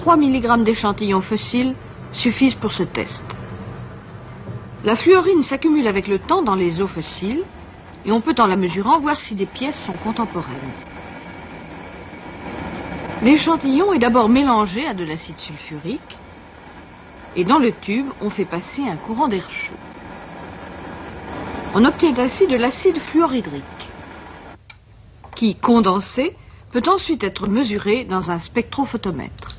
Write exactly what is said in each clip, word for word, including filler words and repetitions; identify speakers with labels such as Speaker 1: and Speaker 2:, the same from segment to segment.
Speaker 1: trois milligrammes d'échantillons fossiles suffisent pour ce test. La fluorine s'accumule avec le temps dans les eaux fossiles et on peut en la mesurant voir si des pièces sont contemporaines. L'échantillon est d'abord mélangé à de l'acide sulfurique et dans le tube, on fait passer un courant d'air chaud. On obtient ainsi de l'acide fluorhydrique qui, condensé, peut ensuite être mesuré dans un spectrophotomètre.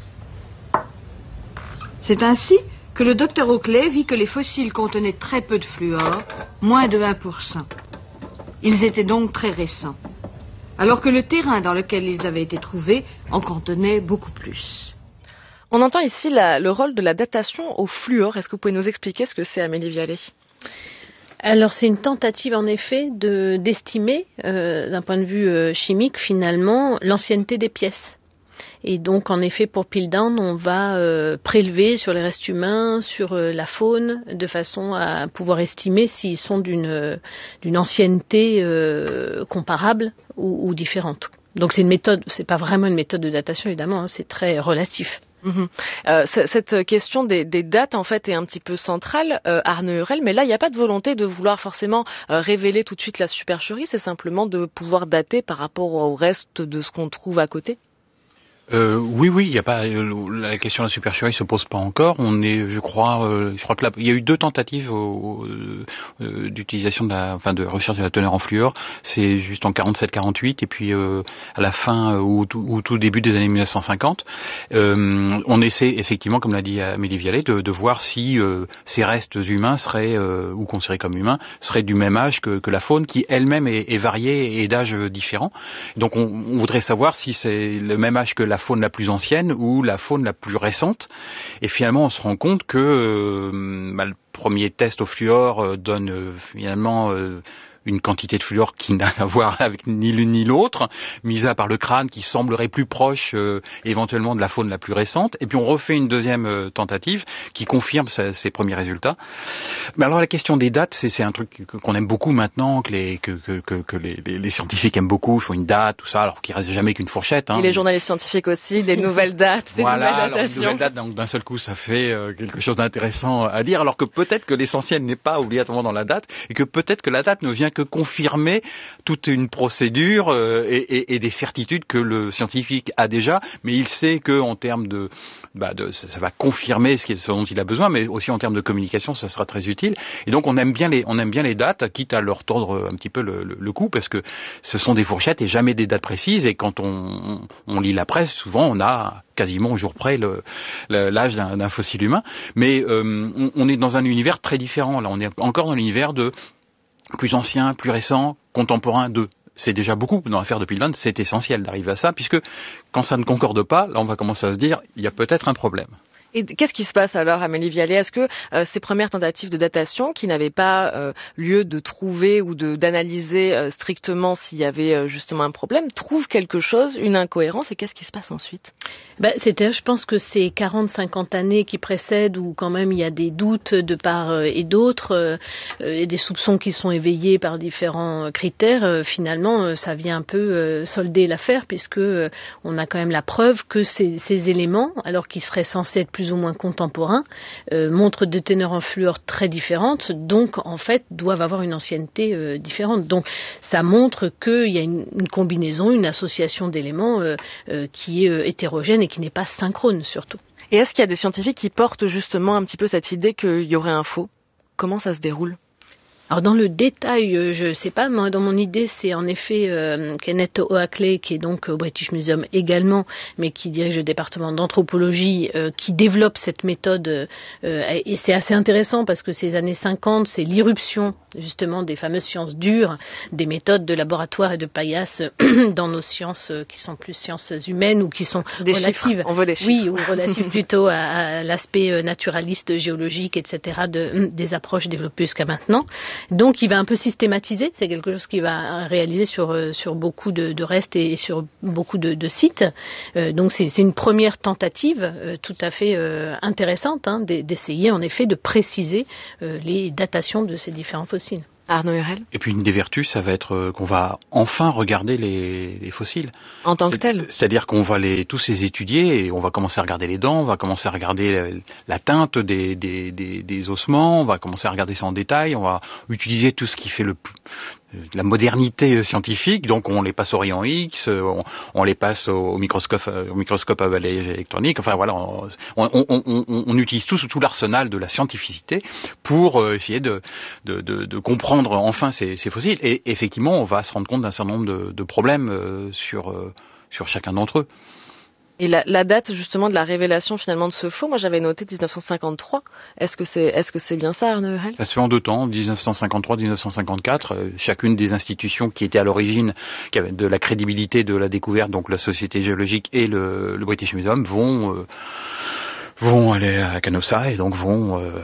Speaker 1: C'est ainsi que le docteur Oakley vit que les fossiles contenaient très peu de fluor, moins de un pour cent. Ils étaient donc très récents, alors que le terrain dans lequel ils avaient été trouvés en contenait beaucoup plus.
Speaker 2: On entend ici la, le rôle de la datation au fluor. Est-ce que vous pouvez nous expliquer ce que c'est, Amélie Vialet ?
Speaker 3: Alors c'est une tentative en effet de, d'estimer, euh, d'un point de vue euh, chimique finalement, l'ancienneté des pièces. Et donc en effet pour Piltdown, on va euh, prélever sur les restes humains, sur euh, la faune, de façon à pouvoir estimer s'ils sont d'une, euh, d'une ancienneté euh, comparable ou, ou différente. Donc c'est une méthode, c'est pas vraiment une méthode de datation évidemment, hein, c'est très relatif.
Speaker 2: Mmh. Euh, cette question des, des dates en fait est un petit peu centrale, euh, Arne Hurel, mais là il n'y a pas de volonté de vouloir forcément euh, révéler tout de suite la supercherie, c'est simplement de pouvoir dater par rapport au reste de ce qu'on trouve à côté.
Speaker 4: Euh, oui, oui, il y a pas la question de la supercherie se pose pas encore. On est, je crois, euh, je crois que là, il y a eu deux tentatives au, euh, d'utilisation de la, enfin, de recherche de la teneur en fluor. C'est juste en quarante-sept quarante-huit et puis euh, à la fin ou au tout, au tout début des années mille neuf cent cinquante, euh, on essaie effectivement, comme l'a dit Amélie Vialet, de, de voir si euh, ces restes humains seraient euh, ou considérés comme humains seraient du même âge que, que la faune, qui elle-même est, est variée et d'âge différents. Donc, on, on voudrait savoir si c'est le même âge que la la faune la plus ancienne ou la faune la plus récente. Et finalement, on se rend compte que euh, bah, le premier test au fluor euh, donne euh, finalement euh, une quantité de fluor qui n'a à voir avec ni l'une ni l'autre, mis à part le crâne qui semblerait plus proche euh, éventuellement de la faune la plus récente. Et puis on refait une deuxième euh, tentative qui confirme sa, ces premiers résultats. Mais alors la question des dates, c'est, c'est un truc qu'on aime beaucoup maintenant, que les, que, que, que, que les, les, les scientifiques aiment beaucoup, il faut une date, tout ça, alors qu'il reste jamais qu'une fourchette. Hein.
Speaker 2: Et les journalistes scientifiques aussi, des nouvelles dates, des
Speaker 4: voilà,
Speaker 2: nouvelles
Speaker 4: datations. Une nouvelle date, donc d'un seul coup, ça fait euh, quelque chose d'intéressant à dire, alors que peut-être que l'essentiel n'est pas obligatoirement dans la date, et que peut-être que la date ne vient que confirmer toute une procédure euh, et, et, et des certitudes que le scientifique a déjà, mais il sait que en termes de, bah de ça, ça va confirmer ce, qui est, ce dont il a besoin, mais aussi en termes de communication, ça sera très utile. Et donc on aime bien les, on aime bien les dates, quitte à leur tordre un petit peu le, le, le cou, parce que ce sont des fourchettes et jamais des dates précises. Et quand on, on lit la presse, souvent on a quasiment au jour près le, le, l'âge d'un, d'un fossile humain. Mais euh, on, on est dans un univers très différent. Là, on est encore dans l'univers de plus ancien, plus récent, contemporain de. C'est déjà beaucoup dans l'affaire de Piltdown, c'est essentiel d'arriver à ça, puisque quand ça ne concorde pas, là on va commencer à se dire, il y a peut-être un problème.
Speaker 2: Et qu'est-ce qui se passe alors, Amélie Vialet ? Est-ce que euh, ces premières tentatives de datation, qui n'avaient pas euh, lieu de trouver ou de, d'analyser euh, strictement s'il y avait euh, justement un problème, trouvent quelque chose, une incohérence, et qu'est-ce qui se passe ensuite ?
Speaker 3: Ben, c'est-à-dire, je pense que ces quarante cinquante années qui précèdent, où quand même il y a des doutes de part et d'autre, euh, et des soupçons qui sont éveillés par différents critères, euh, finalement, euh, ça vient un peu euh, solder l'affaire, puisque euh, on a quand même la preuve que ces, ces éléments, alors qu'ils seraient censés être plus ou moins contemporains, euh, montrent des teneurs en fluor très différentes, donc en fait doivent avoir une ancienneté euh, différente. Donc ça montre qu'il y a une, une combinaison, une association d'éléments euh, euh, qui est euh, hétérogène et qui n'est pas synchrone surtout.
Speaker 2: Et est-ce qu'il y a des scientifiques qui portent justement un petit peu cette idée qu'il y aurait un faux ? Comment ça se déroule ?
Speaker 3: Alors dans le détail, je ne sais pas, moi dans mon idée c'est en effet euh, Kenneth Oakley, qui est donc au British Museum également, mais qui dirige le département d'anthropologie, euh, qui développe cette méthode, euh, et c'est assez intéressant parce que ces années cinquante, c'est l'irruption justement des fameuses sciences dures, des méthodes de laboratoire et de paillasse dans nos sciences euh, qui sont plus sciences humaines ou qui sont
Speaker 2: des
Speaker 3: relatives,
Speaker 2: chiffres. On veut des chiffres.
Speaker 3: Oui, ou relatives plutôt à, à l'aspect naturaliste, géologique, et cetera de, des approches développées jusqu'à maintenant. Donc il va un peu systématiser, c'est quelque chose qu'il va réaliser sur, sur beaucoup de, de restes et sur beaucoup de, de sites. Euh, donc c'est, c'est une première tentative euh, tout à fait euh, intéressante hein, d'essayer en effet de préciser euh, les datations de ces différents fossiles.
Speaker 2: Arnaud Hurel.
Speaker 4: Et puis une des vertus, ça va être euh, qu'on va enfin regarder les, les fossiles.
Speaker 2: En tant que tel.
Speaker 4: C'est-à-dire qu'on va les, tous les étudier et on va commencer à regarder les dents, on va commencer à regarder la, la teinte des, des, des, des ossements, on va commencer à regarder ça en détail, on va utiliser tout ce qui fait le plus, la modernité scientifique. Donc on les passe au rayon X, on, on les passe au microscope, au microscope à balayage électronique. Enfin voilà, on, on, on, on, on utilise tout, tout l'arsenal de la scientificité pour euh, essayer de, de, de, de comprendre enfin ces, ces fossiles. Et effectivement, on va se rendre compte d'un certain nombre de, de problèmes euh, sur, euh, sur chacun d'entre eux.
Speaker 2: Et la, la date justement de la révélation finalement de ce faux, moi j'avais noté dix-neuf cent cinquante-trois. Est-ce que c'est, est-ce que c'est bien ça, Arnaud Hurel ?
Speaker 4: Ça se fait en deux temps, dix-neuf cent cinquante-trois dix-neuf cent cinquante-quatre. Euh, chacune des institutions qui étaient à l'origine qui avaient de la crédibilité de la découverte, donc la Société géologique et le, le British Museum, vont... Euh, vont aller à Canossa et donc vont euh,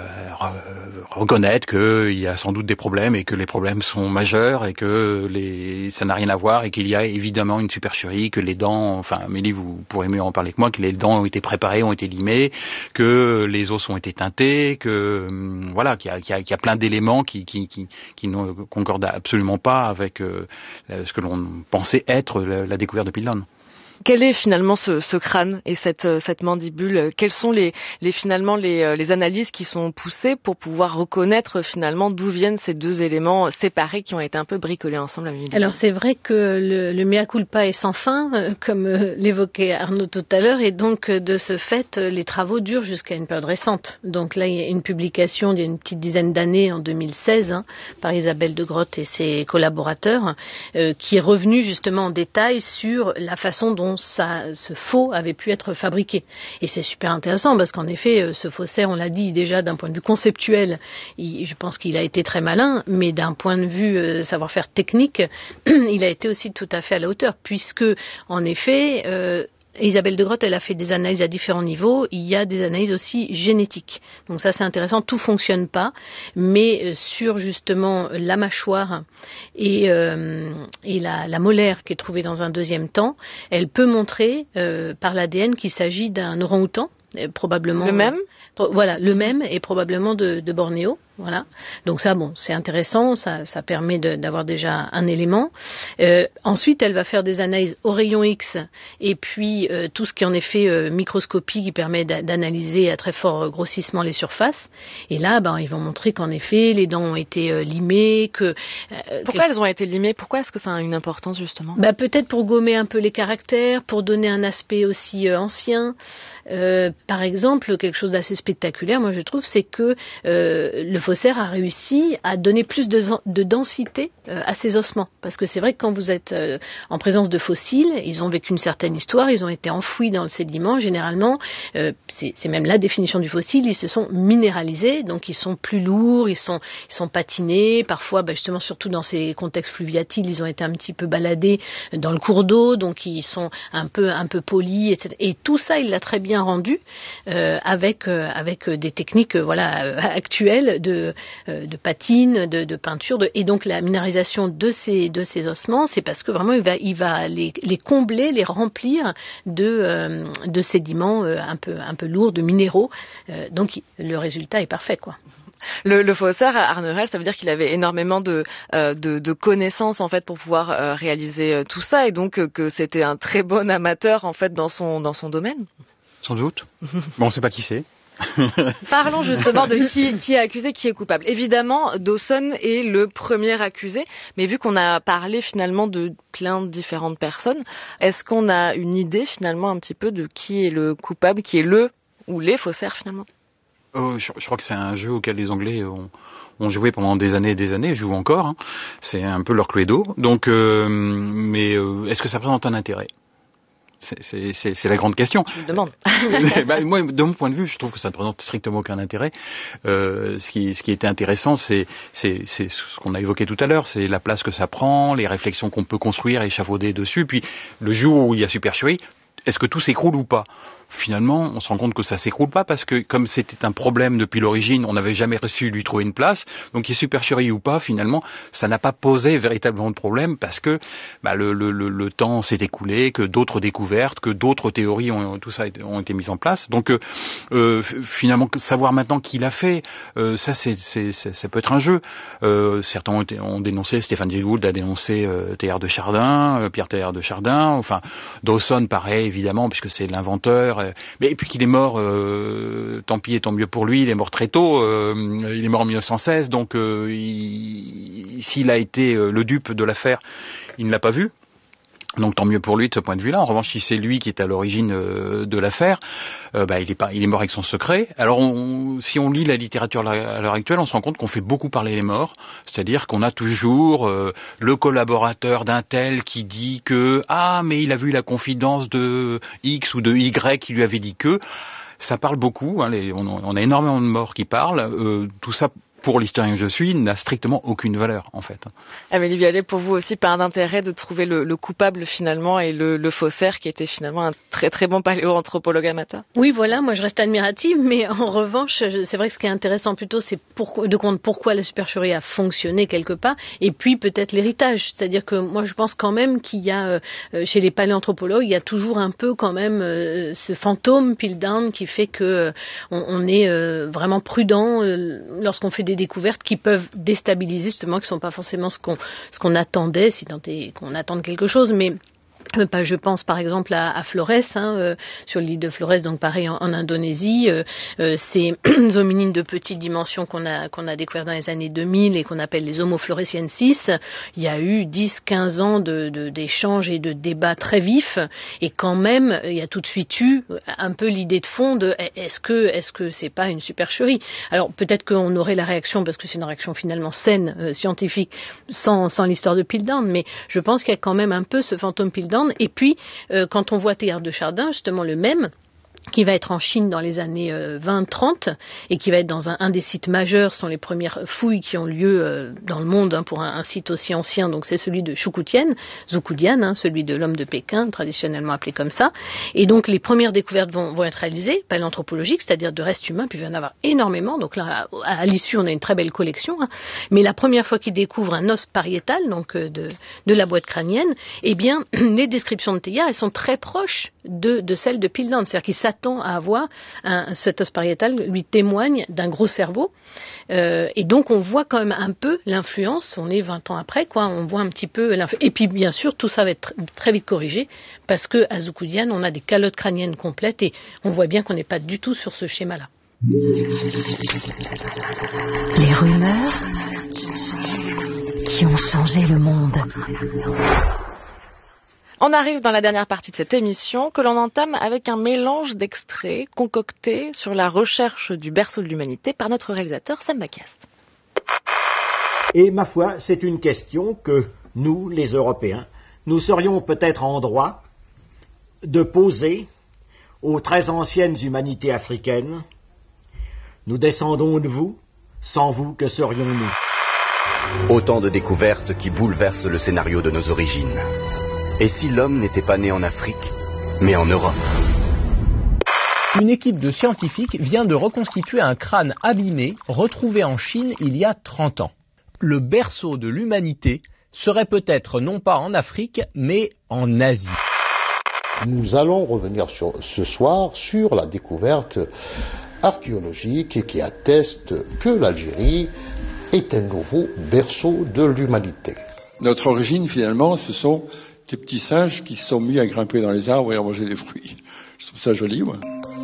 Speaker 4: reconnaître qu'il y a sans doute des problèmes et que les problèmes sont majeurs et que les, ça n'a rien à voir et qu'il y a évidemment une supercherie, que les dents, enfin Amélie vous pourrez mieux en parler que moi, que les dents ont été préparées, ont été limées, que les os ont été teintés, que hum, voilà, qu'il y a, qu'il y a, qu'il y a plein d'éléments qui, qui, qui, qui ne concordent absolument pas avec euh, ce que l'on pensait être la, la découverte de Piltdown.
Speaker 2: Quel est finalement ce, ce crâne et cette, cette mandibule ? Quelles sont les, les finalement les, les analyses qui sont poussées pour pouvoir reconnaître finalement d'où viennent ces deux éléments séparés qui ont été un peu bricolés ensemble à Amélie ?
Speaker 3: Alors c'est vrai que le, le mea culpa est sans fin, euh, comme euh, l'évoquait Arnaud tout à l'heure, et donc euh, de ce fait, euh, les travaux durent jusqu'à une période récente. Donc là, il y a une publication d'il y a une petite dizaine d'années, en deux mille seize, hein, par Isabelle de Grotte et ses collaborateurs, euh, qui est revenue justement en détail sur la façon dont Ça, ce faux avait pu être fabriqué. Et c'est super intéressant parce qu'en effet, ce faussaire, on l'a dit déjà d'un point de vue conceptuel, il, je pense qu'il a été très malin, mais d'un point de vue euh, savoir-faire technique, il a été aussi tout à fait à la hauteur, puisque en effet, euh, Isabelle de Grotte, elle a fait des analyses à différents niveaux. Il y a des analyses aussi génétiques. Donc ça, c'est intéressant. Tout fonctionne pas, mais sur justement la mâchoire et, euh, et la, la molaire qui est trouvée dans un deuxième temps, elle peut montrer euh, par l'A D N qu'il s'agit d'un orang-outan, probablement.
Speaker 2: Le même ?
Speaker 3: euh, Voilà, le même et probablement de, de Bornéo. Voilà. Donc ça, bon, c'est intéressant, ça, ça permet de, d'avoir déjà un élément. Euh, ensuite, elle va faire des analyses au rayon X et puis euh, tout ce qui est en effet euh, microscopie qui permet d'a, d'analyser à très fort grossissement les surfaces. Et là, ben, ils vont montrer qu'en effet, les dents ont été euh, limées. Que,
Speaker 2: euh, Pourquoi que... elles ont été limées ? Pourquoi est-ce que ça a une importance justement ?
Speaker 3: Ben, peut-être pour gommer un peu les caractères, pour donner un aspect aussi euh, ancien. Euh, par exemple, quelque chose d'assez spectaculaire, moi je trouve, c'est que euh, le faussaire a réussi à donner plus de, de densité euh, à ses ossements. Parce que c'est vrai que quand vous êtes euh, en présence de fossiles, ils ont vécu une certaine histoire, ils ont été enfouis dans le sédiment. Généralement, euh, c'est, c'est même la définition du fossile, ils se sont minéralisés, donc ils sont plus lourds, ils sont, ils sont patinés. Parfois, bah, justement, surtout dans ces contextes fluviatiles, ils ont été un petit peu baladés dans le cours d'eau, donc ils sont un peu, un peu polis, et cetera. Et tout ça, il l'a très bien rendu euh, avec, euh, avec des techniques euh, voilà, euh, actuelles de de patine, de, de peinture, de, et donc la minéralisation de ces, de ces ossements, c'est parce que vraiment il va, il va les, les combler, les remplir de, euh, de sédiments euh, un peu, un peu lourds, de minéraux. Euh, donc le résultat est parfait, quoi.
Speaker 2: Le, le faussaire, Arnaud Hurel, ça veut dire qu'il avait énormément de, euh, de, de connaissances en fait pour pouvoir euh, réaliser euh, tout ça, et donc euh, que c'était un très bon amateur en fait dans son, dans son domaine.
Speaker 4: Sans doute. Bon, on ne sait pas qui c'est.
Speaker 2: Parlons justement de qui, qui est accusé, qui est coupable. Évidemment, Dawson est le premier accusé, mais vu qu'on a parlé finalement de plein de différentes personnes, est-ce qu'on a une idée finalement un petit peu de qui est le coupable, qui est le ou les faussaires finalement ?
Speaker 4: Oh, je, je crois que c'est un jeu auquel les Anglais ont, ont joué pendant des années et des années, jouent encore. Hein. C'est un peu leur cluedo. Donc, euh, mais euh, est-ce que ça présente un intérêt ? C'est, c'est, c'est, c'est la grande question.
Speaker 2: Je me demande.
Speaker 4: bah, moi, de mon point de vue, je trouve que ça ne présente strictement aucun intérêt. Euh, ce qui, ce qui était intéressant, c'est, c'est, c'est ce qu'on a évoqué tout à l'heure, c'est la place que ça prend, les réflexions qu'on peut construire, échafauder dessus. Puis, le jour où il y a supercherie, est-ce que tout s'écroule ou pas ? finalement, on se rend compte que ça s'écroule pas parce que comme c'était un problème depuis l'origine, on n'avait jamais réussi lui trouver une place. Donc qu'il y ait supercherie ou pas, finalement, ça n'a pas posé véritablement de problème parce que bah, le, le, le, le temps s'est écoulé, que d'autres découvertes, que d'autres théories ont tout ça ont été mises en place. Donc euh, finalement, savoir maintenant qui l'a fait, euh, ça c'est, c'est, c'est ça peut être un jeu. Euh, certains ont, été, ont dénoncé, Stéphane Jay Gould a dénoncé euh, Teilhard de Chardin, euh, Pierre Teilhard de Chardin. Enfin, Dawson, pareil, évidemment, puisque c'est l'inventeur. Euh, mais et puis qu'il est mort, euh, tant pis et tant mieux pour lui. Il est mort très tôt. Euh, il est mort en mille neuf cent seize, donc euh, il, s'il a été euh, le dupe de l'affaire, il ne l'a pas vu. Donc tant mieux pour lui de ce point de vue-là. En revanche, si c'est lui qui est à l'origine euh, de l'affaire, euh, bah, il est pas, il est mort avec son secret. Alors, on, si on lit la littérature à l'heure actuelle, on se rend compte qu'on fait beaucoup parler les morts. C'est-à-dire qu'on a toujours euh, le collaborateur d'un tel qui dit que ah mais il a vu la confidence de X ou de Y qui lui avait dit que. Ça parle beaucoup. Hein, les, on, on a énormément de morts qui parlent. Euh, tout ça. Pour l'historien que je suis, n'a strictement aucune valeur, en fait.
Speaker 2: Amélie Vialet, pour vous aussi, pas d'intérêt de trouver le, le coupable, finalement, et le, le faussaire, qui était finalement un très très bon paléoanthropologue amateur.
Speaker 3: Oui, voilà, moi je reste admirative, mais en revanche, c'est vrai que ce qui est intéressant plutôt, c'est pour, de comprendre pourquoi la supercherie a fonctionné quelque part, et puis peut-être l'héritage. C'est-à-dire que moi je pense quand même qu'il y a, euh, chez les paléanthropologues, il y a toujours un peu quand même euh, ce fantôme Piltdown qui fait que euh, on, on est euh, vraiment prudent euh, lorsqu'on fait des découvertes qui peuvent déstabiliser justement, qui ne sont pas forcément ce qu'on, ce qu'on attendait, si tant est qu'on attende quelque chose, mais je pense par exemple à, à Flores, hein, euh, sur l'île de Flores, donc pareil en, en Indonésie, euh, euh, ces hominines de petite dimension qu'on a, qu'on a découvert dans les années deux mille et qu'on appelle les Homo floresiensis. Il y a eu dix quinze ans de, de, d'échanges et de débats très vifs, et quand même il y a tout de suite eu un peu l'idée de fond de est-ce que est-ce que c'est pas une supercherie. Alors peut-être qu'on aurait la réaction, parce que c'est une réaction finalement saine, euh, scientifique, sans, sans l'histoire de Piltdown, mais je pense qu'il y a quand même un peu ce fantôme Piltdown. Et puis, euh, quand on voit Teilhard de Chardin, justement le même, qui va être en Chine dans les années euh, vingt trente et qui va être dans un, un des sites majeurs, ce sont les premières fouilles qui ont lieu euh, dans le monde, hein, pour un, un site aussi ancien, donc c'est celui de Zhoukoudian, Zhoukoudian, hein, celui de l'homme de Pékin, traditionnellement appelé comme ça. Et donc les premières découvertes vont, vont être réalisées, paléanthropologiques, c'est-à-dire de restes humains, puis il va y en avoir énormément, donc là à, à l'issue on a une très belle collection, hein. Mais la première fois qu'ils découvrent un os pariétal, donc euh, de, de la boîte crânienne, eh bien les descriptions de Teilhard, elles sont très proches de, de celles de Piltdown, c'est-à-dire qu'ils s'attend à avoir un, cet os pariétal lui témoigne d'un gros cerveau, euh, et donc on voit quand même un peu l'influence. On est vingt ans après, quoi, on voit un petit peu l'influence. Et puis bien sûr tout ça va être tr- très vite corrigé, parce que à Zhoukoudian on a des calottes crâniennes complètes et on voit bien qu'on n'est pas du tout sur ce schéma-là.
Speaker 5: Les rumeurs qui ont changé le monde.
Speaker 2: On arrive dans la dernière partie de cette émission, que l'on entame avec un mélange d'extraits concoctés sur la recherche du berceau de l'humanité par notre réalisateur Sam Bacast.
Speaker 6: Et ma foi, c'est une question que nous, les Européens, nous serions peut-être en droit de poser aux très anciennes humanités africaines. Nous descendons de vous, sans vous, que serions-nous ?
Speaker 7: Autant de découvertes qui bouleversent le scénario de nos origines. Et si l'homme n'était pas né en Afrique, mais en Europe ?
Speaker 8: Une équipe de scientifiques vient de reconstituer un crâne abîmé retrouvé en Chine il y a trente ans. Le berceau de l'humanité serait peut-être non pas en Afrique, mais en Asie.
Speaker 9: Nous allons revenir sur, ce soir sur la découverte archéologique qui atteste que l'Algérie est un nouveau berceau de l'humanité.
Speaker 10: Notre origine, finalement, ce sont des petits singes qui se sont mis à grimper dans les arbres et à manger des fruits. Je trouve ça joli, moi.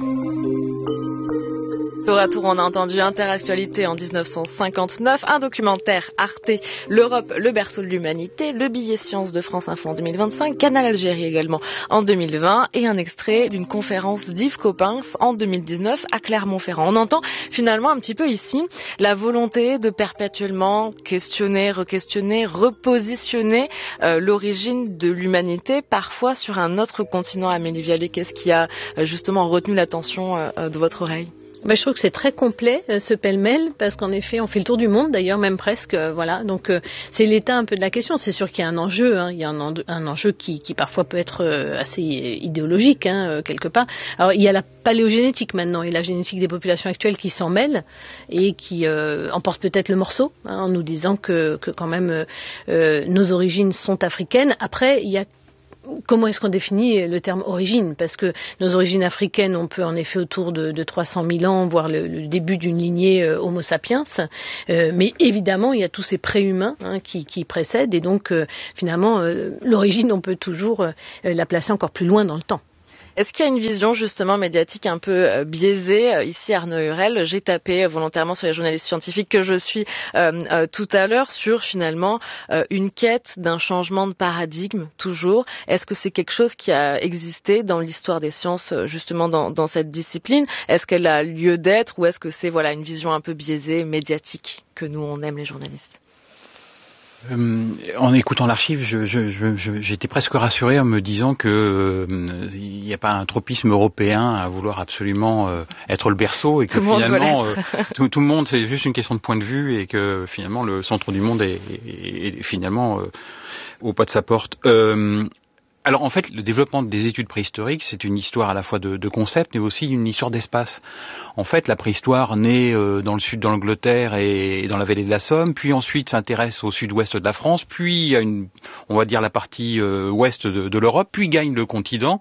Speaker 2: Tour à tour, on a entendu Interactualité en dix-neuf cent cinquante-neuf, un documentaire Arte, l'Europe, le berceau de l'humanité, le billet science de France Info en deux mille vingt-cinq, Canal Algérie également en deux mille vingt, et un extrait d'une conférence d'Yves Coppens en deux mille dix-neuf à Clermont-Ferrand. On entend finalement un petit peu ici la volonté de perpétuellement questionner, re-questionner, repositionner euh, l'origine de l'humanité, parfois sur un autre continent. Amélie Vialet, qu'est-ce qui a euh, justement retenu l'attention euh, de votre oreille ?
Speaker 3: Ben, je trouve que c'est très complet, euh, ce pêle-mêle, parce qu'en effet, on fait le tour du monde, d'ailleurs, même presque, euh, voilà. Donc, euh, c'est l'état un peu de la question. C'est sûr qu'il y a un enjeu, hein. Il y a un, en- un enjeu qui, qui parfois peut être euh, assez idéologique, hein, euh, quelque part. Alors, il y a la paléogénétique maintenant, et la génétique des populations actuelles qui s'en mêlent, et qui euh, emporte peut-être le morceau, hein, en nous disant que, que quand même, euh, euh, nos origines sont africaines. Après, il y a comment est-ce qu'on définit le terme origine? Parce que nos origines africaines, on peut en effet autour de, de trois cent mille ans voir le, le début d'une lignée euh, Homo sapiens, euh, mais évidemment il y a tous ces préhumains, hein, qui, qui précèdent, et donc euh, finalement euh, l'origine, on peut toujours euh, la placer encore plus loin dans le temps.
Speaker 2: Est-ce qu'il y a une vision justement médiatique un peu euh, biaisée? Ici, Arnaud Hurel, j'ai tapé volontairement sur les journalistes scientifiques que je suis euh, euh, tout à l'heure sur finalement euh, une quête d'un changement de paradigme toujours. Est-ce que c'est quelque chose qui a existé dans l'histoire des sciences justement dans, dans cette discipline? Est-ce qu'elle a lieu d'être ou est-ce que c'est voilà une vision un peu biaisée, médiatique, que nous on aime les journalistes?
Speaker 4: Euh, en écoutant l'archive, je, je, je, je, j'étais presque rassuré en me disant que euh, il n'y a pas un tropisme européen à vouloir absolument euh, être le berceau et que
Speaker 2: tout
Speaker 4: finalement euh, tout, tout le monde c'est juste une question de point de vue et que finalement le centre du monde est, est, est finalement euh, au pas de sa porte. Euh, Alors en fait, le développement des études préhistoriques, c'est une histoire à la fois de, de concept, mais aussi une histoire d'espace. En fait, la préhistoire naît euh, dans le sud de l'Angleterre et dans la vallée de la Somme, puis ensuite s'intéresse au sud-ouest de la France, puis à une, on va dire la partie euh, ouest de, de l'Europe, puis gagne le continent,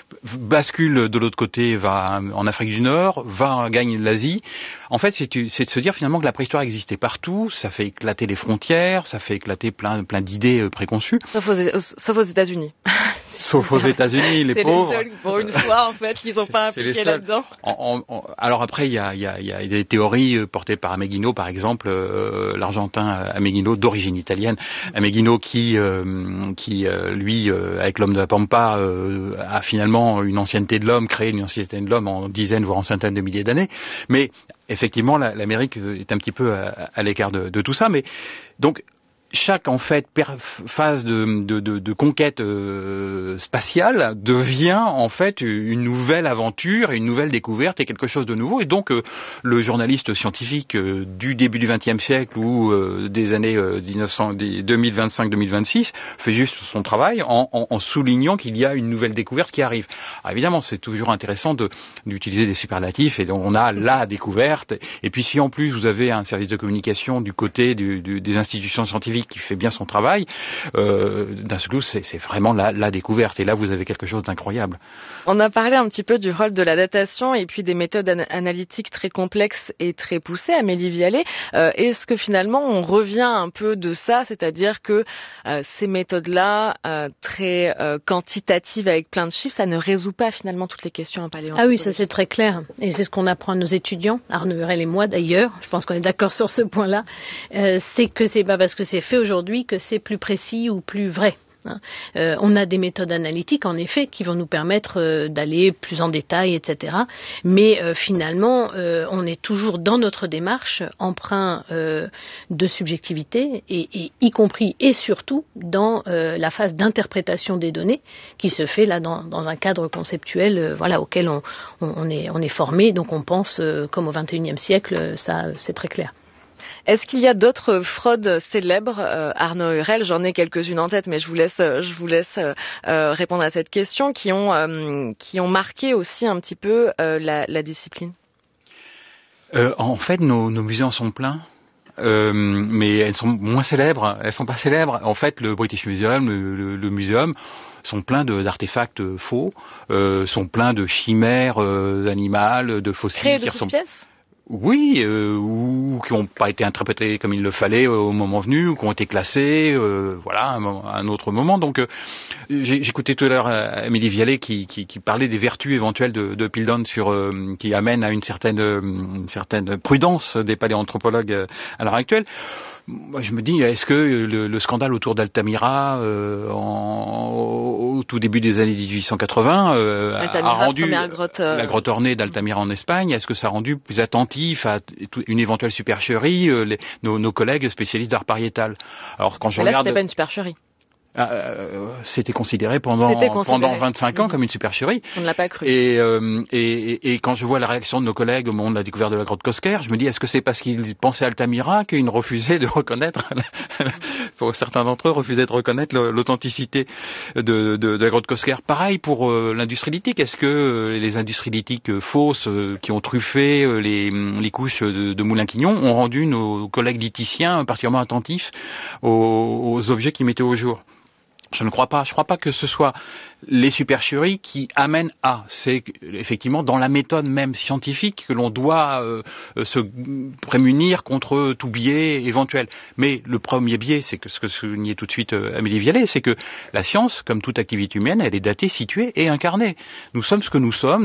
Speaker 4: bascule de l'autre côté, va en Afrique du Nord, va gagne l'Asie. En fait, c'est, c'est de se dire finalement que la préhistoire existait partout, ça fait éclater les frontières, ça fait éclater plein, plein d'idées préconçues.
Speaker 2: Sauf aux, sauf aux États-Unis.
Speaker 4: Sauf aux États-Unis, les
Speaker 2: c'est
Speaker 4: pauvres.
Speaker 2: C'est les seuls, pour une fois, en fait, qu'ils n'ont pas impliqué là-dedans.
Speaker 4: En, en, en, alors après, il y a, y, a, y a des théories portées par Ameghino, par exemple, euh, l'Argentin Ameghino, d'origine italienne, Ameghino qui, euh, qui euh, lui, euh, avec l'homme de la Pampa, euh, a finalement une ancienneté de l'homme, créé une ancienneté de l'homme en dizaines, voire en centaines de milliers d'années. Mais effectivement, la, l'Amérique est un petit peu à, à l'écart de, de tout ça. Mais donc, chaque en fait phase de, de, de, de conquête euh, spatiale devient en fait une nouvelle aventure, une nouvelle découverte et quelque chose de nouveau. Et donc euh, le journaliste scientifique euh, du début du vingtième siècle ou euh, des années euh, deux mille vingt-cinq deux mille vingt-six fait juste son travail en, en, en soulignant qu'il y a une nouvelle découverte qui arrive. Alors évidemment, c'est toujours intéressant de, d'utiliser des superlatifs et donc on a la découverte. Et puis si en plus vous avez un service de communication du côté du, du, des institutions scientifiques qui fait bien son travail, euh, d'un seul coup, c'est, c'est vraiment la, la découverte. Et là, vous avez quelque chose d'incroyable.
Speaker 2: On a parlé un petit peu du rôle de la datation et puis des méthodes an- analytiques très complexes et très poussées. Amélie Vialet, euh, est-ce que finalement, on revient un peu de ça, c'est-à-dire que euh, ces méthodes-là, euh, très euh, quantitatives avec plein de chiffres, ça ne résout pas finalement toutes les questions en paléontologie?
Speaker 3: Ah oui, ça c'est très clair. Et c'est ce qu'on apprend à nos étudiants, Arnaud Hurel et moi d'ailleurs, je pense qu'on est d'accord sur ce point-là, euh, c'est que c'est pas parce que c'est fait aujourd'hui que c'est plus précis ou plus vrai. Hein. Euh, on a des méthodes analytiques en effet qui vont nous permettre euh, d'aller plus en détail, et cetera. Mais euh, finalement, euh, on est toujours dans notre démarche empreint euh, de subjectivité et, et y compris et surtout dans euh, la phase d'interprétation des données qui se fait là dans, dans un cadre conceptuel, euh, voilà, auquel on, on, on est, on est formé. Donc on pense euh, comme au vingt et unième siècle, ça c'est très clair.
Speaker 2: Est-ce qu'il y a d'autres fraudes célèbres, euh, Arnaud Hurel? J'en ai quelques-unes en tête, mais je vous laisse, je vous laisse euh, répondre à cette question, qui ont, euh, qui ont marqué aussi un petit peu euh, la, la discipline.
Speaker 4: Euh, en fait, nos, nos musées en sont pleins. Euh, mais elles sont moins célèbres. Elles sont pas célèbres. En fait, le British Museum, le, le, le muséum, sont pleins de, d'artefacts faux, euh, sont pleins de chimères euh, animales, de fossiles.
Speaker 2: Créés de
Speaker 4: qui
Speaker 2: toutes
Speaker 4: ressemblent...
Speaker 2: pièces?
Speaker 4: Oui, euh, ou qui n'ont pas été interprétés comme il le fallait au moment venu, ou qui ont été classés, euh, voilà, à un, un autre moment. Donc, euh, j'ai, j'écoutais tout à l'heure Amélie Vialet qui, qui, qui parlait des vertus éventuelles de, de Piltdown sur, euh, qui amènent à une certaine, une certaine prudence des paléanthropologues à l'heure actuelle. Moi, je me dis, est-ce que le, le scandale autour d'Altamira, euh, en, au tout début des années dix-huit cent quatre-vingts, euh,
Speaker 2: Altamira,
Speaker 4: a rendu
Speaker 2: grotte, euh...
Speaker 4: la grotte ornée d'Altamira en Espagne, est-ce que ça a rendu plus attentif à une éventuelle supercherie euh, les, nos, nos collègues spécialistes d'art pariétal? Alors, quand je
Speaker 2: Mais là,
Speaker 4: regarde,
Speaker 2: c'était pas une supercherie.
Speaker 4: Euh, c'était considéré pendant
Speaker 2: c'était considéré.
Speaker 4: pendant vingt-cinq ans mmh. comme une supercherie.
Speaker 2: On ne l'a pas cru.
Speaker 4: Et, euh, et, et quand je vois la réaction de nos collègues au moment de la découverte de la grotte Cosquer, je me dis est-ce que c'est parce qu'ils pensaient à Altamira qu'ils refusaient de reconnaître, pour certains d'entre eux, refusaient de reconnaître l'authenticité de, de, de la grotte Cosquer. Pareil pour euh, l'industrie lithique. Est-ce que euh, les industries lithiques euh, fausses euh, qui ont truffé euh, les, les couches de, de Moulin-Quignon ont rendu nos collègues lithiciens particulièrement attentifs aux, aux objets qu'ils mettaient au jour? Je ne crois pas. Je ne crois pas que ce soit les supercheries qui amènent à. C'est effectivement dans la méthode même scientifique que l'on doit euh, se prémunir contre tout biais éventuel. Mais le premier biais, c'est que ce que soulignait tout de suite euh, Amélie Vialet, c'est que la science, comme toute activité humaine, elle est datée, située et incarnée. Nous sommes ce que nous sommes.